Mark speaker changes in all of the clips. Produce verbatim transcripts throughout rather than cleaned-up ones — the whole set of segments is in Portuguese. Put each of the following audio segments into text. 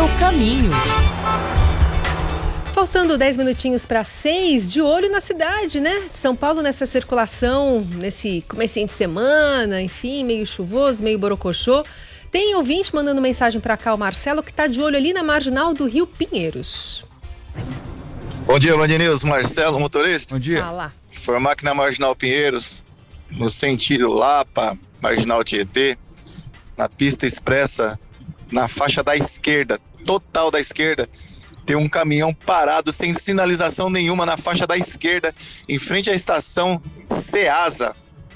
Speaker 1: caminho.
Speaker 2: Faltando dez minutinhos para seis, de olho na cidade, né? De São Paulo, nessa circulação, nesse comecinho de semana, enfim, meio chuvoso, meio borocochô. Tem ouvinte mandando mensagem para cá, o Marcelo, que está de olho ali na marginal do Rio Pinheiros.
Speaker 3: Bom dia, Band News, Marcelo, motorista.
Speaker 4: Bom dia.
Speaker 2: Ah lá.
Speaker 3: Informar que na marginal Pinheiros, no sentido Lapa, marginal Tietê, na pista expressa, na faixa da esquerda, total da esquerda, tem um caminhão parado sem sinalização nenhuma na faixa da esquerda, em frente à estação Ceasa.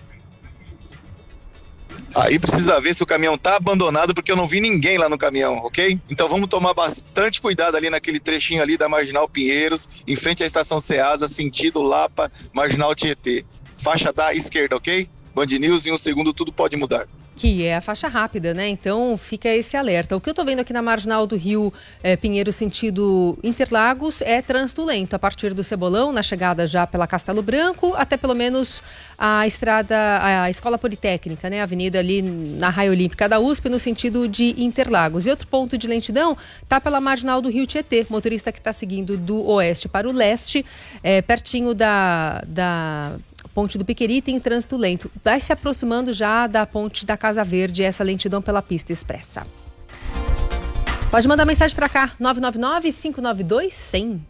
Speaker 3: Aí precisa ver se o caminhão tá abandonado, porque eu não vi ninguém lá no caminhão, ok? Então vamos tomar bastante cuidado ali naquele trechinho ali da marginal Pinheiros, em frente à estação Ceasa, sentido Lapa, marginal Tietê. Faixa da esquerda, ok? Band News, em um segundo tudo pode mudar.
Speaker 2: Que é a faixa rápida, né? Então fica esse alerta. O que eu tô vendo aqui na marginal do Rio é, Pinheiro, sentido Interlagos, é trânsito lento. A partir do Cebolão, na chegada já pela Castelo Branco, até pelo menos a estrada, a Escola Politécnica, né? A avenida ali na Raia Olímpica da U S P, no sentido de Interlagos. E outro ponto de lentidão tá pela marginal do Rio Tietê. Motorista que está seguindo do oeste para o leste, é, pertinho da... da Ponte do Piqueri, tem trânsito lento. Vai se aproximando já da Ponte da Casa Verde, essa lentidão pela pista expressa. Pode mandar mensagem para cá, nove nove nove, cinco nove dois, cem.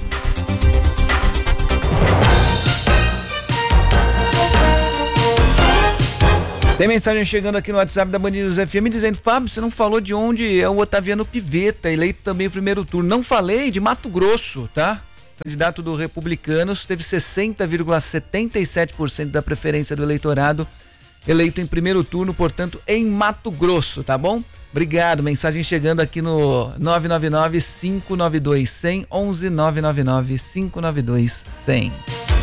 Speaker 4: Tem mensagem chegando aqui no WhatsApp da Band News F M dizendo: Fábio, você não falou de onde é o Otaviano Pivetta, eleito também no primeiro turno. Não falei, de Mato Grosso, tá? Candidato do Republicanos, teve sessenta vírgula setenta e sete por cento da preferência do eleitorado, eleito em primeiro turno, portanto, em Mato Grosso, tá bom? Obrigado, mensagem chegando aqui no nove nove nove, cinco nove dois, cem, onze nove nove nove, cinco nove dois, cem.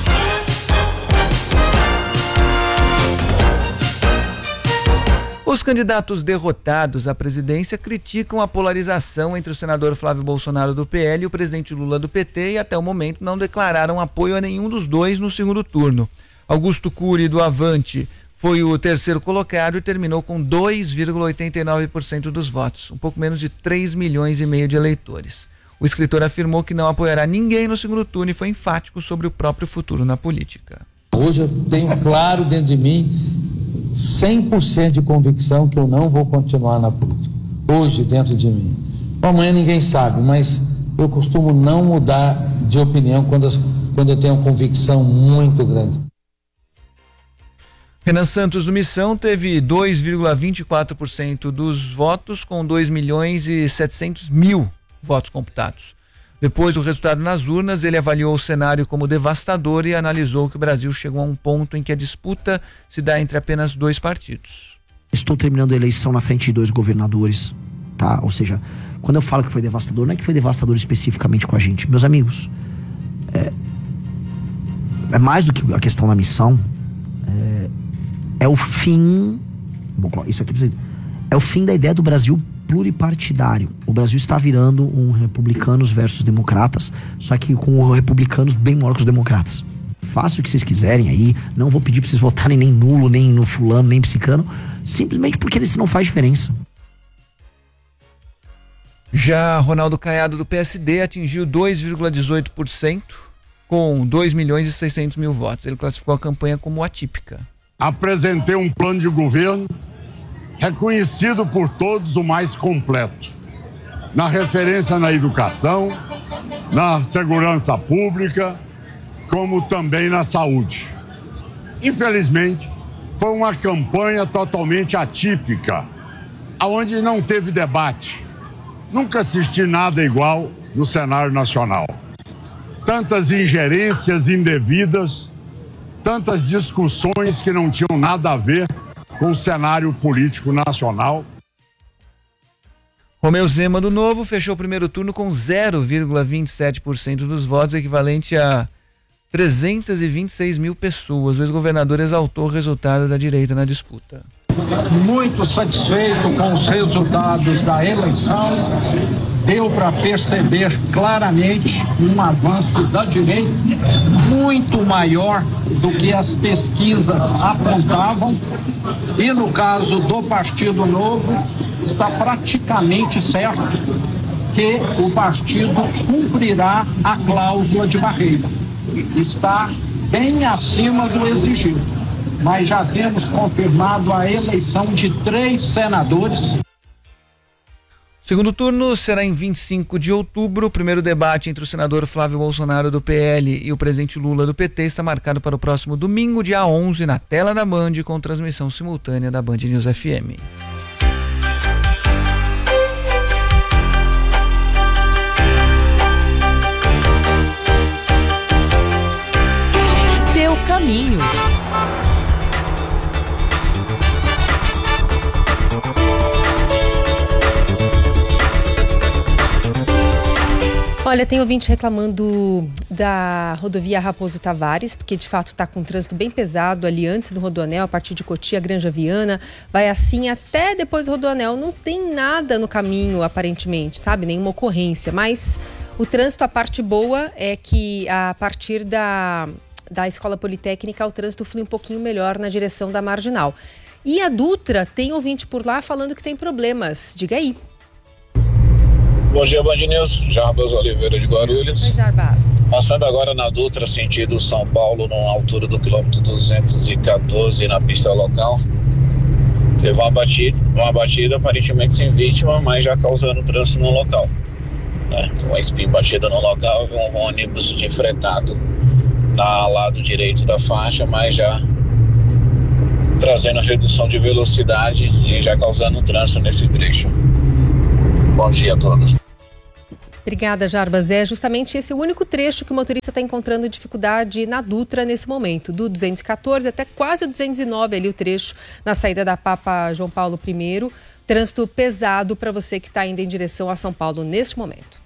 Speaker 4: Os candidatos derrotados à presidência criticam a polarização entre o senador Flávio Bolsonaro do P L e o presidente Lula do P T e até o momento não declararam apoio a nenhum dos dois no segundo turno. Augusto Cury do Avante foi o terceiro colocado e terminou com dois vírgula oitenta e nove por cento dos votos, um pouco menos de três milhões e meio de eleitores. O escritor afirmou que não apoiará ninguém no segundo turno e foi enfático sobre o próprio futuro na política.
Speaker 5: Hoje eu tenho claro dentro de mim cem por cento de convicção que eu não vou continuar na política. Hoje, dentro de mim. Amanhã ninguém sabe, mas eu costumo não mudar de opinião quando, as, quando eu tenho uma convicção muito grande.
Speaker 4: Renan Santos do Missão teve dois vírgula vinte e quatro por cento dos votos, com dois milhões e setecentos mil votos computados. Depois do resultado nas urnas, ele avaliou o cenário como devastador e analisou que o Brasil chegou a um ponto em que a disputa se dá entre apenas dois partidos.
Speaker 6: Estou terminando a eleição na frente de dois governadores, tá? Ou seja, quando eu falo que foi devastador, não é que foi devastador especificamente com a gente. Meus amigos, é, é mais do que a questão da missão, é, é o fim, isso aqui é o fim da ideia do Brasil pluripartidário. O Brasil está virando um republicanos versus democratas, só que com republicanos bem maior que os democratas. Faça o que vocês quiserem aí, não vou pedir para vocês votarem nem nulo, nem no fulano, nem psicano, simplesmente porque isso não faz diferença.
Speaker 4: Já Ronaldo Caiado do P S D atingiu dois vírgula dezoito por cento com dois milhões e seiscentos mil votos. Ele classificou a campanha como atípica.
Speaker 7: Apresentei um plano de governo reconhecido por todos o mais completo, na referência na educação, na segurança pública, como também na saúde. Infelizmente, foi uma campanha totalmente atípica, onde não teve debate. Nunca assisti nada igual no cenário nacional. Tantas ingerências indevidas, tantas discussões que não tinham nada a ver com o cenário político nacional.
Speaker 4: Romeu Zema do Novo fechou o primeiro turno com zero vírgula vinte e sete por cento dos votos, equivalente a trezentos e vinte e seis mil pessoas. O ex-governador exaltou o resultado da direita na disputa.
Speaker 8: Muito satisfeito com os resultados da eleição. Deu para perceber claramente um avanço da direita muito maior do que as pesquisas apontavam. E no caso do Partido Novo, está praticamente certo que o partido cumprirá a cláusula de barreira. Está bem acima do exigido, mas já temos confirmado a eleição de três senadores.
Speaker 4: O segundo turno será em vinte e cinco de outubro. O primeiro debate entre o senador Flávio Bolsonaro do P L e o presidente Lula do P T está marcado para o próximo domingo, dia onze, na tela da Band, com transmissão simultânea da Band News F M.
Speaker 1: Seu caminho.
Speaker 2: Olha, tem ouvinte reclamando da rodovia Raposo Tavares, porque de fato está com um trânsito bem pesado ali antes do Rodoanel, a partir de Cotia, Granja Viana, vai assim até depois do Rodoanel. Não tem nada no caminho, aparentemente, sabe? Nenhuma ocorrência, mas o trânsito, a parte boa é que a partir da, da Escola Politécnica o trânsito flui um pouquinho melhor na direção da Marginal. E a Dutra, tem ouvinte por lá falando que tem problemas. Diga aí.
Speaker 9: Bom dia, Band News. Jarbas Oliveira de Guarulhos.
Speaker 2: Oi, Jarbas.
Speaker 9: Passando agora na Dutra, sentido São Paulo, na altura do quilômetro duzentos e quatorze, na pista local. Teve uma batida, uma batida aparentemente sem vítima, mas já causando trânsito no local. Né? Então, uma spin batida no local, um ônibus de fretado na lado direito da faixa, mas já trazendo redução de velocidade e já causando trânsito nesse trecho. Bom dia a todos.
Speaker 2: Obrigada, Jarbas. É justamente esse o único trecho que o motorista está encontrando dificuldade na Dutra nesse momento, do duzentos e quatorze até quase o duzentos e nove, ali o trecho na saída da Papa João Paulo I. Trânsito pesado para você que está indo em direção a São Paulo neste momento.